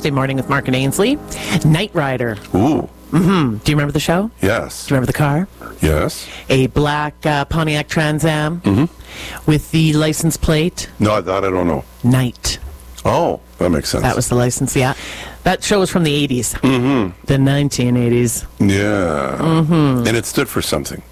Tuesday Morning with Mark and Ainsley. Knight Rider. Ooh. Mm-hmm. Do you remember the show? Yes. Do you remember the car? Yes. A black Pontiac Trans Am with the license plate. No, that I don't know. Knight. Oh, that makes sense. That was the license, yeah. That show was from the 80s. Mm-hmm. The 1980s. Yeah. Mm-hmm. And it stood for something.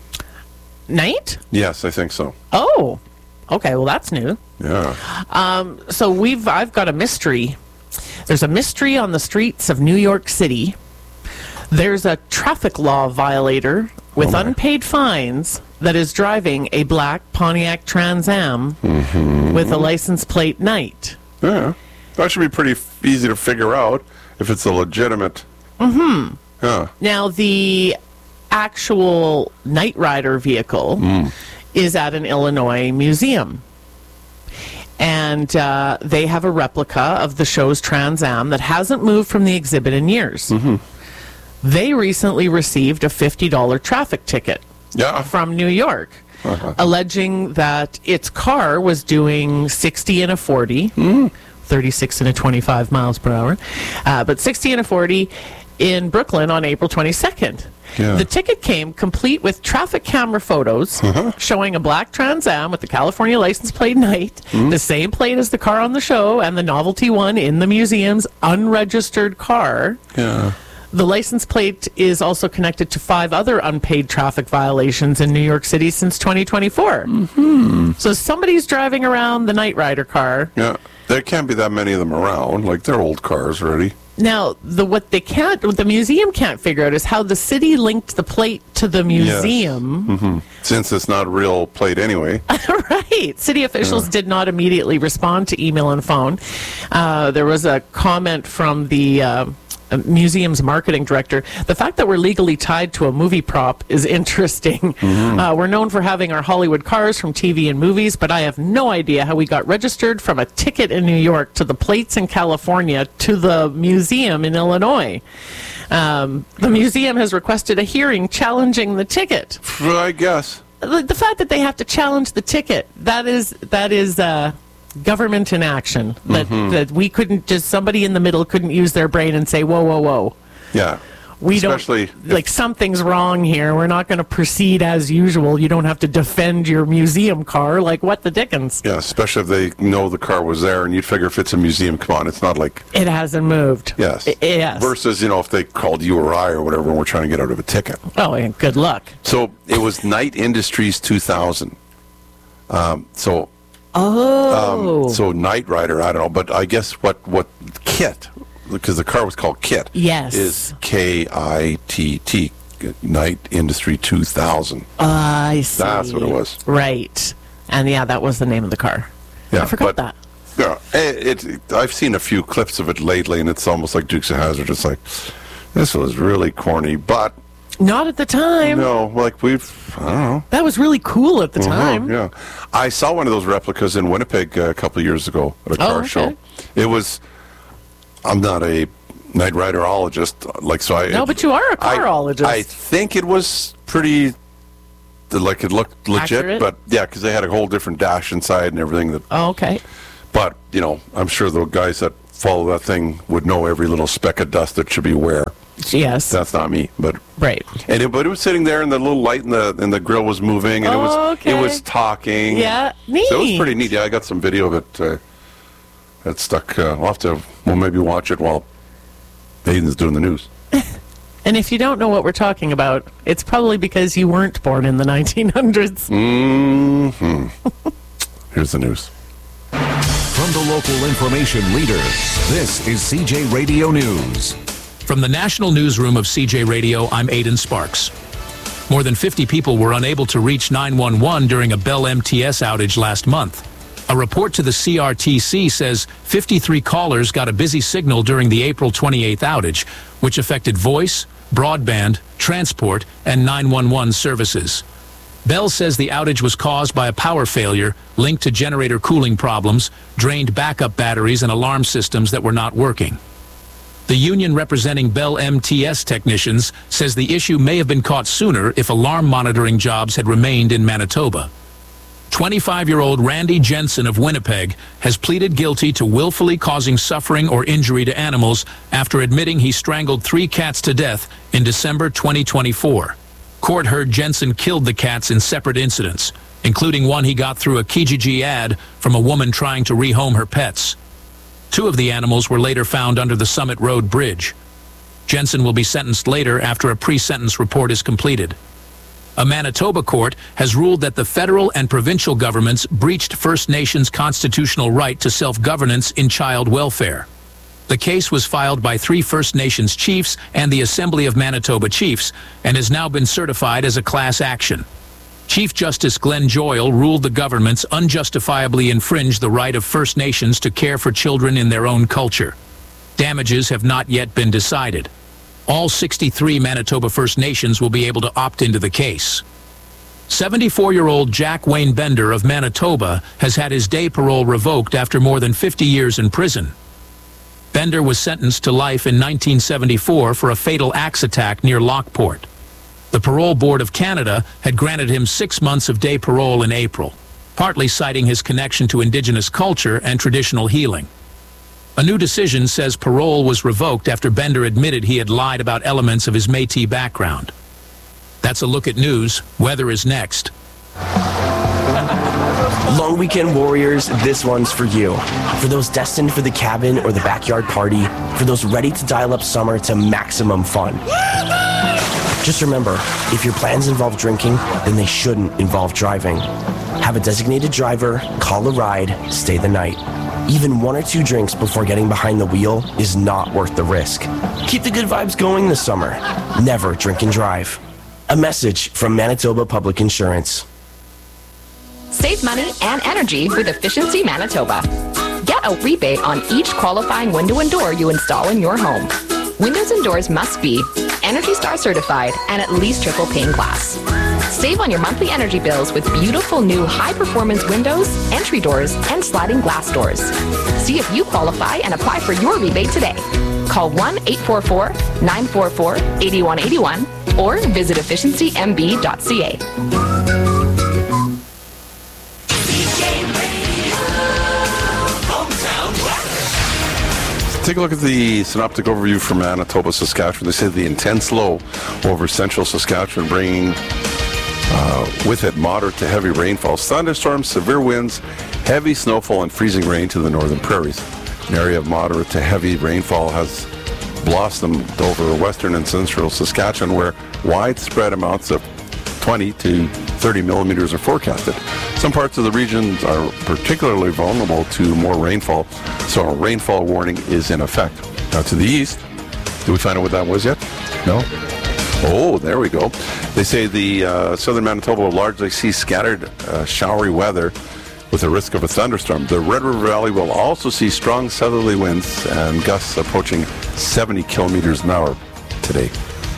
Knight? Yes, I think so. Oh. Okay, well, that's new. Yeah. So I've got a mystery. There's a mystery on the streets of New York City. There's a traffic law violator with unpaid fines that is driving a black Pontiac Trans Am with a license plate Knight. Yeah. That should be pretty easy to figure out if it's a legitimate. Mm-hmm. Yeah. Now, the actual Knight Rider vehicle is at an Illinois museum. And they have a replica of the show's Trans Am that hasn't moved from the exhibit in years. Mm-hmm. They recently received a $50 traffic ticket from New York, alleging that its car was doing 60 and a 40, 36 and a 25 miles per hour, but 60 and a 40 in Brooklyn on April 22nd. Yeah. The ticket came complete with traffic camera photos showing a black Trans Am with the California license plate Knight, the same plate as the car on the show, and the novelty one in the museum's unregistered car. Yeah. The license plate is also connected to 5 other unpaid traffic violations in New York City since 2024. Mm-hmm. So somebody's driving around the Knight Rider car. Yeah. There can't be that many of them around. Like, they're old cars already. Now, what the museum can't figure out is how the city linked the plate to the museum. Yes. Mm-hmm. Since it's not a real plate anyway. Right. City officials did not immediately respond to email and phone. There was a comment from the museum's marketing director. The fact that we're legally tied to a movie prop is interesting. We're known for having our Hollywood cars from TV and movies, but I have no idea how we got registered from a ticket in New York to the plates in California to the museum in Illinois. The museum has requested a hearing challenging the ticket. I guess. The fact that they have to challenge the ticket, that is government in action. That we couldn't just, somebody in the middle couldn't use their brain and say, whoa, whoa, whoa. Yeah. Especially like, something's wrong here. We're not going to proceed as usual. You don't have to defend your museum car. Like, what the dickens? Yeah, especially if they know the car was there and you'd figure if it's a museum, come on, it's not like... It hasn't moved. Yes. Yes. Versus, if they called you or I or whatever and we're trying to get out of a ticket. Oh, and good luck. So, it was Knight Industries 2000. So Knight Rider, I don't know, but I guess what KITT, because the car was called KITT, yes, is KITT, Knight Industry 2000. I see. That's what it was. Right. And that was the name of the car. Yeah, I forgot that. Yeah, I've seen a few clips of it lately, and it's almost like Dukes of Hazzard. It's like, this was really corny, but... Not at the time. No, I don't know. That was really cool at the time. Yeah. I saw one of those replicas in Winnipeg a couple of years ago at a car show. It was, I'm not a Knight Riderologist, No, but you are a carologist. I think it was pretty, like, it looked legit, accurate? But yeah, because they had a whole different dash inside and everything. Okay. But, I'm sure the guys that follow that thing would know every little speck of dust that should be where. Yes. That's not me, but right. But it was sitting there, and the little light in the grill was moving, and it was talking. Yeah, neat. So it was pretty neat. Yeah, I got some video of it that stuck. We'll maybe watch it while Aiden's doing the news. And if you don't know what we're talking about, it's probably because you weren't born in the 1900s. Here's the news. From the local information leader, this is CJ Radio News. From the National Newsroom of CJ Radio, I'm Aidan Sparks. More than 50 people were unable to reach 911 during a Bell MTS outage last month. A report to the CRTC says 53 callers got a busy signal during the April 28th outage, which affected voice, broadband, transport, and 911 services. Bell says the outage was caused by a power failure linked to generator cooling problems, drained backup batteries, and alarm systems that were not working. The union representing Bell MTS technicians says the issue may have been caught sooner if alarm monitoring jobs had remained in Manitoba. 25-year-old Randy Jensen of Winnipeg has pleaded guilty to willfully causing suffering or injury to animals after admitting he strangled 3 cats to death in December 2024. Court heard Jensen killed the cats in separate incidents, including one he got through a Kijiji ad from a woman trying to rehome her pets. 2 of the animals were later found under the Summit Road Bridge. Jensen will be sentenced later after a pre-sentence report is completed. A Manitoba court has ruled that the federal and provincial governments breached First Nations' constitutional right to self-governance in child welfare. The case was filed by 3 First Nations chiefs and the Assembly of Manitoba Chiefs and has now been certified as a class action. Chief Justice Glenn Joyal ruled the governments unjustifiably infringed the right of First Nations to care for children in their own culture. Damages have not yet been decided. All 63 Manitoba First Nations will be able to opt into the case. 74-year-old Jack Wayne Bender of Manitoba has had his day parole revoked after more than 50 years in prison. Bender was sentenced to life in 1974 for a fatal axe attack near Lockport. The Parole Board of Canada had granted him 6 months of day parole in April, partly citing his connection to Indigenous culture and traditional healing. A new decision says parole was revoked after Bender admitted he had lied about elements of his Métis background. That's a look at news. Weather is next. Long weekend warriors, this one's for you. For those destined for the cabin or the backyard party, for those ready to dial up summer to maximum fun. Just remember, if your plans involve drinking, then they shouldn't involve driving. Have a designated driver, call a ride, stay the night. Even 1 or 2 drinks before getting behind the wheel is not worth the risk. Keep the good vibes going this summer. Never drink and drive. A message from Manitoba Public Insurance. Save money and energy with Efficiency Manitoba. Get a rebate on each qualifying window and door you install in your home. Windows and doors must be Energy Star certified and at least triple pane glass. Save on your monthly energy bills with beautiful new high-performance windows, entry doors, and sliding glass doors. See if you qualify and apply for your rebate today. Call 1-844-944-8181 or visit efficiencymb.ca. Take a look at the synoptic overview from Manitoba, Saskatchewan. They say the intense low over central Saskatchewan bringing with it moderate to heavy rainfall, thunderstorms, severe winds, heavy snowfall, and freezing rain to the northern prairies. An area of moderate to heavy rainfall has blossomed over western and central Saskatchewan, where widespread amounts of 20 to 30 millimeters are forecasted. Some parts of the region are particularly vulnerable to more rainfall, so a rainfall warning is in effect. Now to the east, did we find out what that was yet? No? Oh, there we go. They say the southern Manitoba will largely see scattered showery weather with a risk of a thunderstorm. The Red River Valley will also see strong southerly winds and gusts approaching 70 kilometers an hour today.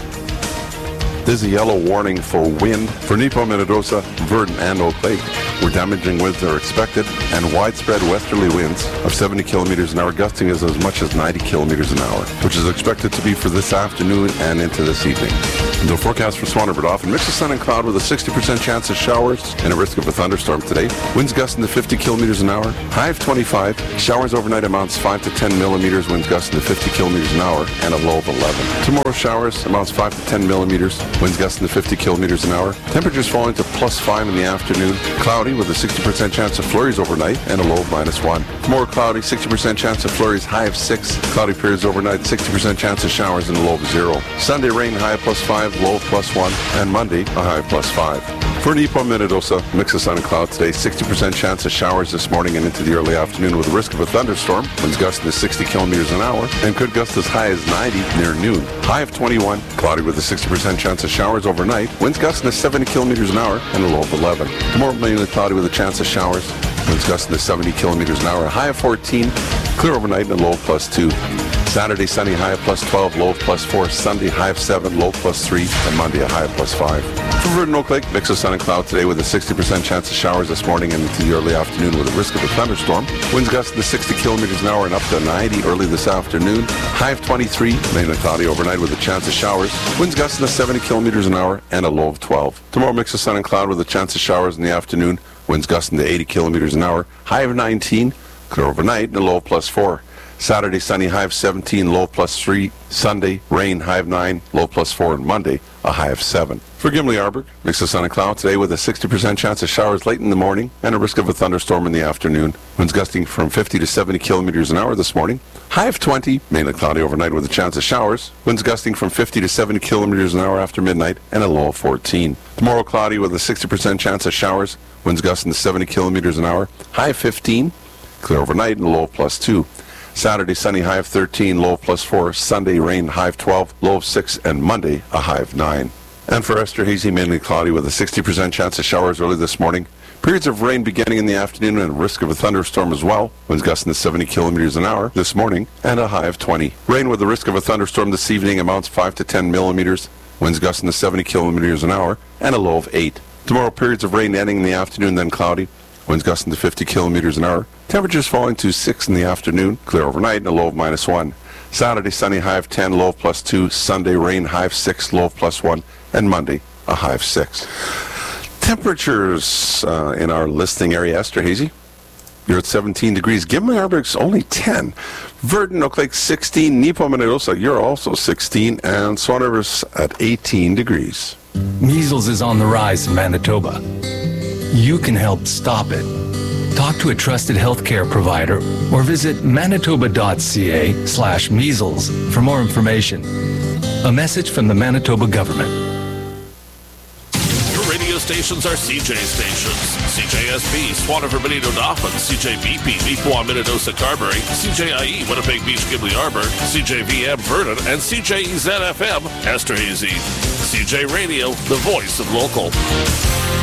There's a yellow warning for wind for Nepo, Minnedosa, Verdon, and Oak Lake, where damaging winds are expected and widespread westerly winds of 70 kilometers an hour, gusting as much as 90 kilometers an hour, which is expected to be for this afternoon and into this evening. The forecast for Swanner, often mix of sun and cloud with a 60% chance of showers and a risk of a thunderstorm today. Winds gusting to 50 kilometers an hour, high of 25. Showers overnight amounts 5 to 10 millimeters, winds gusting to 50 kilometers an hour, and a low of 11. Tomorrow showers amounts 5 to 10 millimeters, winds gusting to 50 kilometers an hour. Temperatures falling to +5 in the afternoon. Cloudy with a 60% chance of flurries overnight and a low of -1. Tomorrow cloudy, 60% chance of flurries, high of 6. Cloudy periods overnight, 60% chance of showers and a low of 0. Sunday rain, high of +5, low of +1. And Monday, a high of +5. For Nepo, Minnedosa, mix of sun and cloud today, 60% chance of showers this morning and into the early afternoon with a risk of a thunderstorm. Winds gusting to 60 kilometers an hour and could gust as high as 90 near noon. High of 21, cloudy with a 60% chance of showers overnight. Winds gusting to 70 kilometers an hour and a low of 11. Tomorrow mainly cloudy with a chance of showers. Winds gusting to 70 kilometers an hour. A high of 14, clear overnight and a low of +2. Saturday sunny, high of +12, low of +4. Sunday high of 7, low of +3, and Monday a high of +5. For Verdon, Oak Lake, mix of sun and cloud today with a 60% chance of showers this morning and into the early afternoon with a risk of a thunderstorm. Winds gusting to 60 kilometers an hour and up to 90 early this afternoon. High of 23, mainly cloudy overnight with a chance of showers. Winds gusting to 70 kilometers an hour and a low of 12. Tomorrow mix of sun and cloud with a chance of showers in the afternoon. winds gusting to 80 kilometers an hour, high of 19, clear overnight, and a low of +4. Saturday, sunny, high of 17, low +3. Sunday, rain, high of 9, low +4. And Monday, a high of 7. For Gimli-Arberg, mix of sun and cloud today with a 60% chance of showers late in the morning and a risk of a thunderstorm in the afternoon. Winds gusting from 50 to 70 kilometers an hour this morning. High of 20, mainly cloudy overnight with a chance of showers. Winds gusting from 50 to 70 kilometers an hour after midnight and a low of 14. Tomorrow, cloudy with a 60% chance of showers. Winds gusting to 70 kilometers an hour. High of 15, clear overnight and a low of +2. Saturday, sunny, high of 13, low of +4. Sunday, rain, high of 12, low of 6. And Monday, a high of 9. And for Esterhazy, mainly cloudy with a 60% chance of showers early this morning. Periods of rain beginning in the afternoon and a risk of a thunderstorm as well. Winds gusting to 70 kilometers an hour this morning and a high of 20. Rain with the risk of a thunderstorm this evening amounts 5 to 10 millimeters. Winds gusting to 70 kilometers an hour and a low of 8. Tomorrow, periods of rain ending in the afternoon, then cloudy. Winds gusting to 50 kilometers an hour. Temperatures falling to 6 in the afternoon, clear overnight, and a low of -1. Saturday, sunny, high of 10, low of +2. Sunday, rain, high of 6, low of +1. And Monday, a high of 6. Temperatures in our listing area, Esterhazy, you're at 17 degrees. Gimli-Arberg's only 10. Verdon, Oak Lake, 16. Nepo-Manarosa, you're also 16. And Swan River's at 18 degrees. Measles is on the rise in Manitoba. You can help stop it. Talk to a trusted healthcare provider or visit manitoba.ca/measles for more information. A message from the Manitoba government. Your radio stations are CJ stations. CJSB, Swan River, Benito, Dauphin, CJBP, Mi'kmaq, Minnedosa, Carberry, CJIE, Winnipeg Beach, Gimli-Arberg, CJVM, Verdon, and CJEZ-FM, Esterhazy. CJ Radio, the voice of local.